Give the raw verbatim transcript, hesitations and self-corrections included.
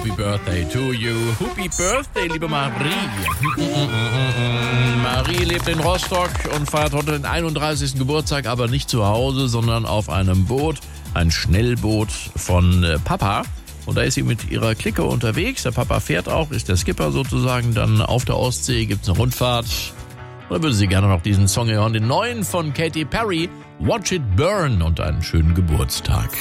Happy Birthday to you. Happy Birthday, liebe Marie. Marie lebt in Rostock und feiert heute den einunddreißigsten Geburtstag, aber nicht zu Hause, sondern auf einem Boot, ein Schnellboot von äh, Papa. Und da ist sie mit ihrer Clique unterwegs. Der Papa fährt auch, ist der Skipper sozusagen. Dann auf der Ostsee gibt's eine Rundfahrt. Und dann würde sie gerne noch diesen Song hören, den neuen von Katy Perry, Watch It Burn, und einen schönen Geburtstag.